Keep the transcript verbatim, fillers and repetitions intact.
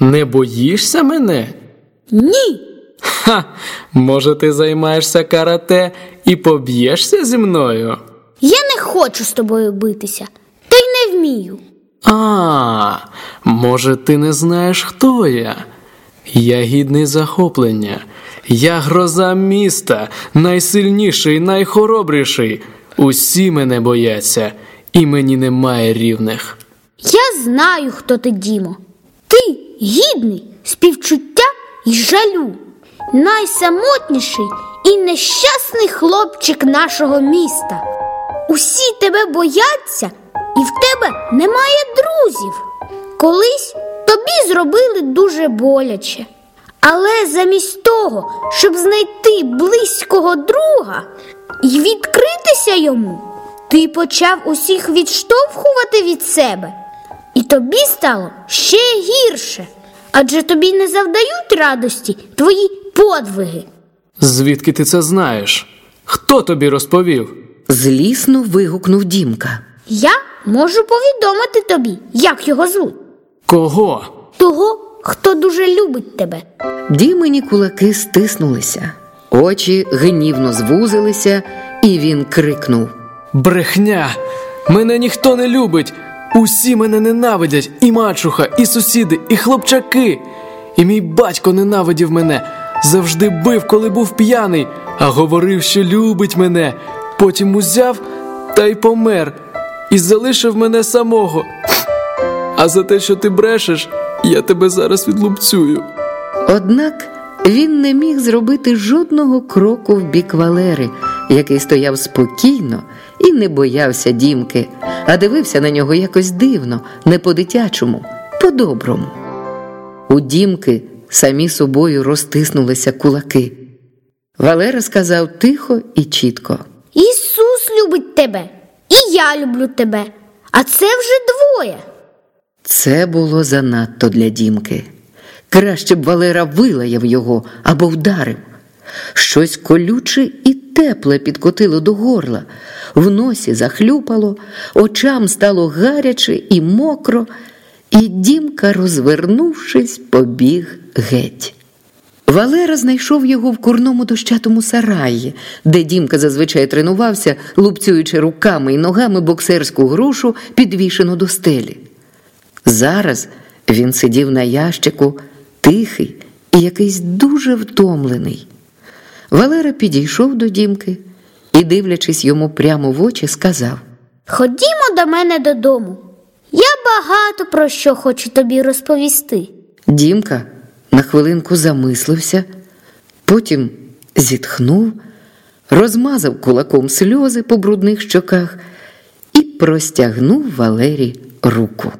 Не боїшся мене? Ні. Ха! Може, ти займаєшся карате і поб'єшся зі мною? Я не хочу з тобою битися, та й не вмію. А, може, ти не знаєш, хто я? Я гідний захоплення. Я гроза міста, найсильніший, найхоробріший. Усі мене бояться, і мені немає рівних. Я знаю, хто ти, Дімо. Ти гідний співчуття і жалю. Найсамотніший і нещасний хлопчик нашого міста. Усі тебе бояться, і в тебе немає друзів. Колись тобі зробили дуже боляче. Але замість того, щоб знайти близького друга і відкритися йому, ти почав усіх відштовхувати від себе. І тобі стало ще гірше. Адже тобі не завдають радості твої подвиги. Звідки ти це знаєш? Хто тобі розповів? Злісно вигукнув Дімка. Я можу повідомити тобі, як його звуть. Кого? Того, хто дуже любить тебе. Дімині кулаки стиснулися, очі гнівно звузилися, і він крикнув. Брехня! Мене ніхто не любить! Усі мене ненавидять, і мачуха, і сусіди, і хлопчаки. І мій батько ненавидів мене, завжди бив, коли був п'яний, а говорив, що любить мене. Потім узяв та й помер, і залишив мене самого. А за те, що ти брешеш, я тебе зараз відлупцюю. Однак він не міг зробити жодного кроку в бік Валери, який стояв спокійно і не боявся Дімки, а дивився на нього якось дивно, не по-дитячому, по-доброму. У Дімки самі собою розтиснулися кулаки. Валера сказав тихо і чітко. Ісус любить тебе, і я люблю тебе, а це вже двоє. Це було занадто для Дімки. Краще б Валера вилаяв його або вдарив. Щось колюче і тепле підкотило до горла, в носі захлюпало, очам стало гаряче і мокро, і Дімка, розвернувшись, побіг геть. Валера знайшов його в курному дощатому сараї, де Дімка зазвичай тренувався, лупцюючи руками і ногами боксерську грушу, підвішену до стелі. Зараз він сидів на ящику, тихий і якийсь дуже втомлений. Валера підійшов до Дімки і, дивлячись йому прямо в очі, сказав: Ходімо до мене додому. Я багато про що хочу тобі розповісти. Дімка на хвилинку замислився, потім зітхнув, розмазав кулаком сльози по брудних щоках і простягнув Валері руку.